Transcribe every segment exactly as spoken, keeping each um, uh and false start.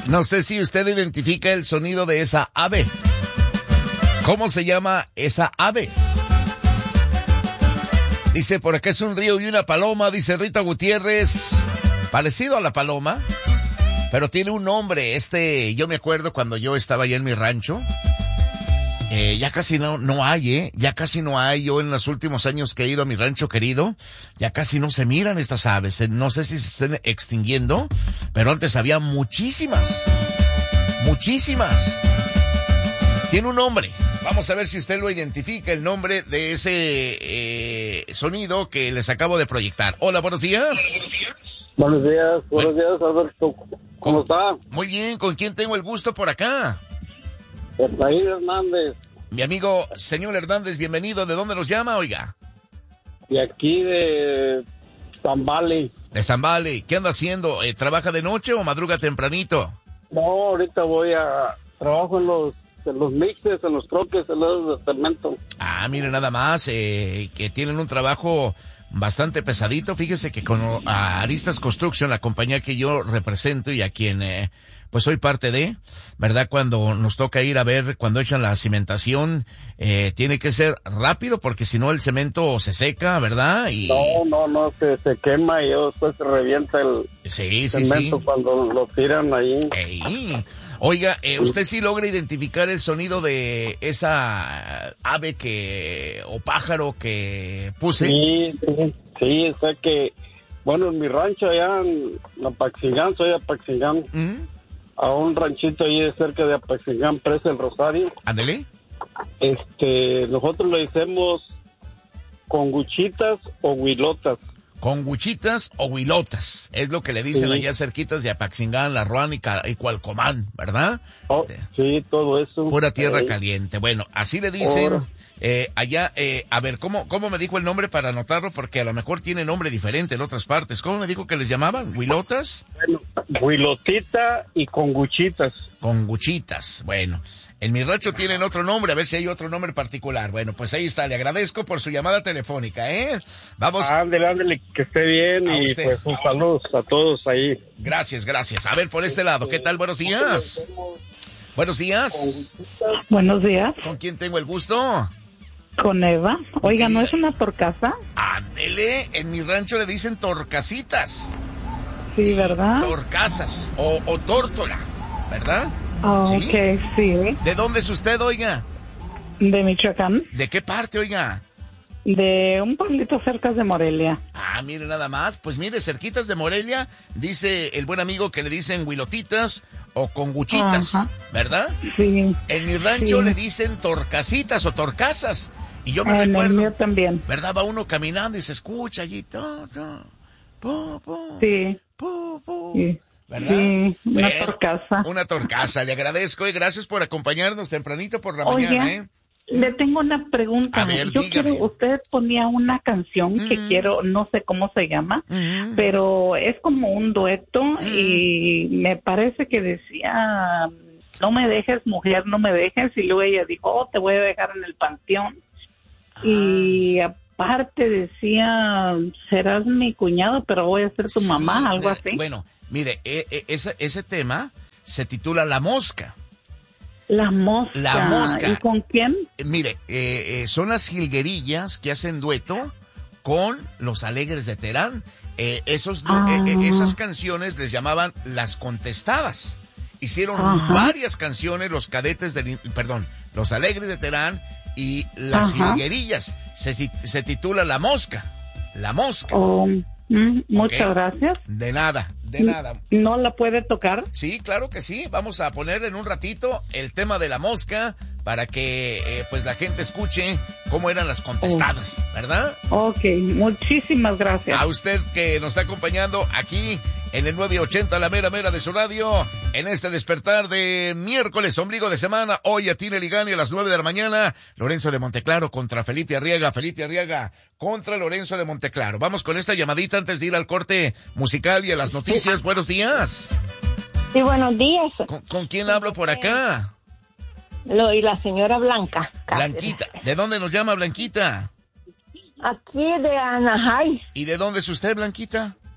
No sé si usted identifica el sonido de esa ave. ¿Cómo se llama esa ave? Dice, por acá es un río y una paloma, dice Rita Gutiérrez. Parecido a la paloma, pero tiene un nombre. Este, yo me acuerdo cuando yo estaba allá en mi rancho. Eh, ya casi no, no hay, ¿eh? Ya casi no hay. Yo en los últimos años que he ido a mi rancho querido, ya casi no se miran estas aves. No sé si se estén extinguiendo, pero antes había muchísimas. Muchísimas. Tiene un nombre. Vamos a ver si usted lo identifica, el nombre de ese eh, sonido que les acabo de proyectar. Hola, buenos días. Buenos días, buenos días, Alberto. ¿Cómo ¿Con, está? Muy bien, ¿con quién tengo el gusto por acá? Efraín Hernández. Mi amigo, señor Hernández, bienvenido. ¿De dónde nos llama, oiga? De aquí, de Zambali. De Zambali. ¿Qué anda haciendo? Eh, ¿Trabaja de noche o madruga tempranito? No, ahorita voy a... Trabajo en los, en los mixes, en los troques, en los de cemento. Ah, mire, nada más, eh, que tienen un trabajo bastante pesadito. Fíjese que con a Aristas Construction, la compañía que yo represento y a quien eh, pues soy parte de, ¿verdad? Cuando nos toca ir a ver, cuando echan la cimentación, eh, tiene que ser rápido porque si no el cemento se seca, ¿verdad? Y... No, no, no, se, se quema y después se revienta el sí, sí, cemento sí. cuando lo tiran ahí. Ey. Oiga, eh, ¿usted sí logra identificar el sonido de esa ave que o pájaro que puse? Sí, sí, sí, sé que, bueno, en mi rancho allá en Apaxingán, soy Apaxingán, ¿Mm? a un ranchito ahí cerca de Apaxingán, Presa el Rosario. Ándele. Este, nosotros le decimos conguchitas o huilotas. Conguchitas o huilotas, es lo que le dicen Sí. allá cerquitas de Apaxingán, La Ruan y, Ca- y Cualcomán, ¿verdad? Oh, sí, todo eso. Pura tierra Ahí. caliente. Bueno, así le dicen Ahora. eh, allá, eh, a ver, ¿cómo, ¿cómo me dijo el nombre para anotarlo? Porque a lo mejor tiene nombre diferente en otras partes. ¿Cómo me dijo que les llamaban? ¿Huilotas? Bueno, huilotita y conguchitas. Conguchitas. Bueno, en mi rancho tienen otro nombre, a ver si hay otro nombre particular. Bueno, pues ahí está, le agradezco por su llamada telefónica, ¿eh? Vamos. Ándele, ándele, que esté bien A y usted. pues un saludo a todos ahí. Gracias, gracias. A ver, por este lado, ¿qué tal? Buenos días. Buenos días. Buenos días, ¿Con quién tengo el gusto? con Eva. Oiga, ¿no querida. es una torcaza? Ándele, en mi rancho le dicen torcasitas. Sí, ¿verdad? Torcasas o, o tórtola, ¿verdad? Ah, ¿Sí? ok, sí. ¿De dónde es usted, oiga? De Michoacán, ¿De qué parte, oiga? de un pueblito cerca de Morelia. Ah, mire nada más. Pues mire, cerquitas de Morelia, dice el buen amigo que le dicen huilotitas o conguchitas, Ajá. ¿verdad? Sí. En mi rancho Sí. le dicen torcasitas o torcasas. Y yo me En el recuerdo, mío también. ¿verdad? Va uno caminando y se escucha allí, to, to, po, po, Sí. po, po, Sí. ¿verdad? Sí, una Bueno, torcaza. Una torcaza, le agradezco y gracias por acompañarnos tempranito por la Oye, mañana, ¿eh? le tengo una pregunta. A ver, Yo dígame. quiero, usted ponía una canción que Mm. quiero, no sé cómo se llama, Mm. pero es como un dueto Mm. y me parece que decía, no me dejes, mujer, no me dejes, y luego ella dijo, oh, te voy a dejar en el panteón. Y aparte decía, serás mi cuñado, pero voy a ser tu Sí, mamá, algo de- así. Bueno, mire, e- e- ese, ese tema se titula La Mosca. La mosca. La mosca. ¿Y con quién? Eh, mire, eh, eh, son las jilguerillas que hacen dueto con los Alegres de Terán. Eh, esos, Ah. eh, eh, esas canciones les llamaban Las Contestadas. Hicieron Ajá. varias canciones los cadetes del, perdón, los Alegres de Terán y las Ajá. jilguerillas. Se, se titula La Mosca. La Mosca. Oh, mm, muchas Ok. gracias. De nada, de nada. ¿No la puede tocar? Sí, claro que sí. Vamos a poner en un ratito el tema de la mosca para que eh, pues la gente escuche cómo eran las contestadas, ¿verdad? Ok, muchísimas gracias. A usted que nos está acompañando aquí en el nueve ochenta, la mera mera de su radio, en este despertar de miércoles, ombligo de semana, hoy a Tine Ligani a las nueve de la mañana, Lorenzo de Monteclaro contra Felipe Arriaga, Felipe Arriaga contra Lorenzo de Monteclaro. Vamos con esta llamadita antes de ir al corte musical y a las noticias. Buenos días. Sí, buenos días. ¿Con, con quién hablo por acá? Lo, y la señora Blanca. Cáceres. Blanquita. ¿De dónde nos llama Blanquita? Aquí de Anaheim, ¿Y de dónde es usted, Blanquita?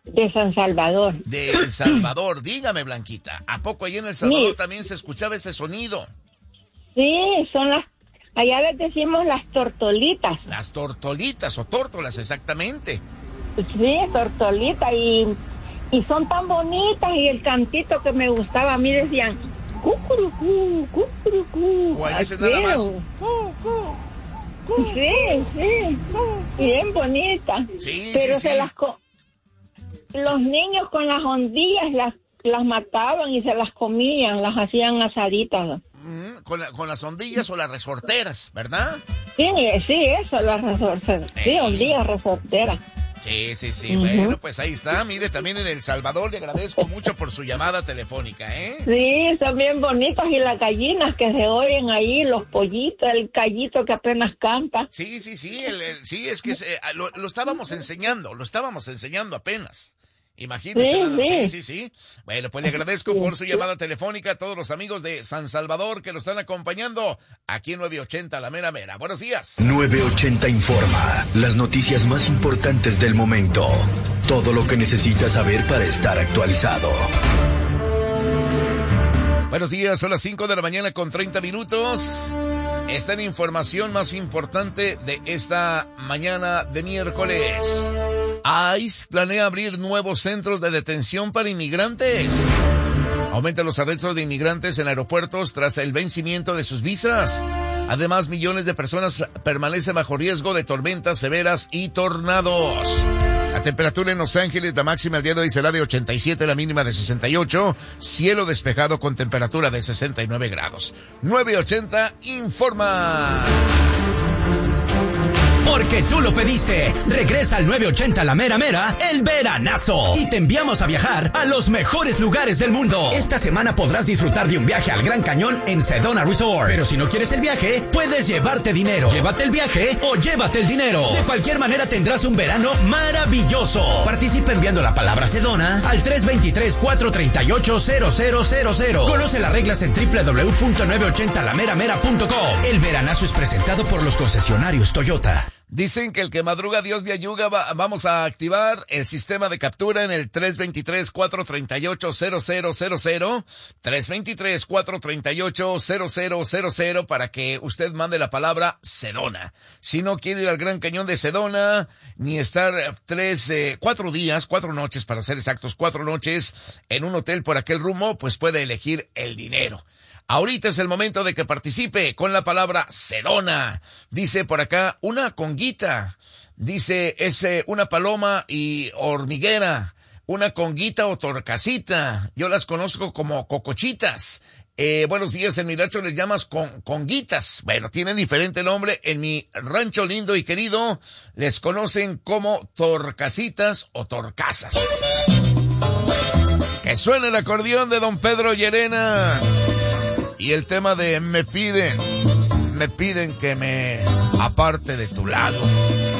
De San Salvador. De El Salvador. Dígame, Blanquita, ¿a poco allí en El Salvador sí. también se escuchaba este sonido? Sí, son las... Allá les decimos las tortolitas. Las tortolitas o tórtolas, exactamente. Sí, tortolitas, y, y son tan bonitas, y el cantito que me gustaba a mí decían... Cucurucú, cucurucú. O a veces nada más. Cu, cu, cu, sí, sí. Cu, cu. Bien bonita. Sí, pero sí, se sí. las co- los niños con las ondillas las las mataban y se las comían, las hacían asaditas. Mm, con, la, con las ondillas o las resorteras, ¿verdad? Sí, sí, eso, las resorteras. Sí, Ey. ondillas resorteras. Sí, sí, sí. Uh-huh. Bueno, pues ahí está. Mire, también en El Salvador le agradezco mucho por su llamada telefónica, ¿eh? Sí, son bien bonitas, y las gallinas que se oyen ahí, los pollitos, el callito que apenas canta. Sí, sí, sí. El, el, sí, es que se, lo, lo estábamos enseñando, lo estábamos enseñando apenas. Imagínese. Sí, nada- sí. sí, sí, sí. Bueno, pues le agradezco por su llamada telefónica a todos los amigos de San Salvador que lo están acompañando aquí en nueve ochenta La Mera Mera. Buenos días. nueve ochenta Informa. Las noticias más importantes del momento. Todo lo que necesitas saber para estar actualizado. Buenos días, son las cinco de la mañana con treinta minutos. Esta es la información más importante de esta mañana de miércoles. ICE planea abrir nuevos centros de detención para inmigrantes. Aumentan los arrestos de inmigrantes en aeropuertos tras el vencimiento de sus visas. Además, millones de personas permanecen bajo riesgo de tormentas severas y tornados. La temperatura en Los Ángeles, la máxima el día de hoy será de ochenta y siete, la mínima de sesenta y ocho. Cielo despejado con temperatura de sesenta y nueve grados. nueve ochenta informa. Porque tú lo pediste. Regresa al nueve ochenta La Mera Mera, el veranazo. Y te enviamos a viajar a los mejores lugares del mundo. Esta semana podrás disfrutar de un viaje al Gran Cañón en Sedona Resort. Pero si no quieres el viaje, puedes llevarte dinero. Llévate el viaje o llévate el dinero. De cualquier manera tendrás un verano maravilloso. Participa enviando la palabra Sedona al tres dos tres, cuatro tres ocho, cero cero cero cero. Conoce las reglas en doble u doble u doble u punto nueve ochenta la mera mera punto com. El veranazo es presentado por los concesionarios Toyota. Dicen que el que madruga Dios de ayuda, va, vamos a activar el sistema de captura en el tres dos tres, cuatro tres ocho, cero cero cero cero, tres dos tres, cuatro tres ocho, cero cero cero cero para que usted mande la palabra Sedona. Si no quiere ir al Gran Cañón de Sedona, ni estar tres, eh, cuatro días, cuatro noches para ser exactos, cuatro noches en un hotel por aquel rumbo, pues puede elegir el dinero. Ahorita es el momento de que participe con la palabra Sedona. Dice por acá, una conguita. Dice, es eh, una paloma y hormiguera. Una conguita o torcasita. Yo las conozco como cocochitas. Eh, buenos días, en mi rancho les llamas con, conguitas. Bueno, tienen diferente nombre. En mi rancho lindo y querido les conocen como torcasitas o torcasas. Que suene el acordeón de don Pedro Llerena. Y el tema de me piden, me piden que me aparte de tu lado.